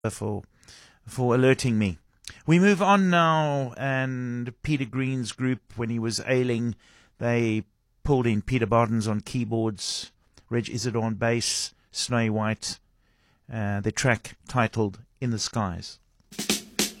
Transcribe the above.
for alerting me. We move on now, and Peter Green's group, when he was ailing, they pulled in Peter Bardens on keyboards, Reg Isidore on bass, Snowy White, the track titled In the Skies.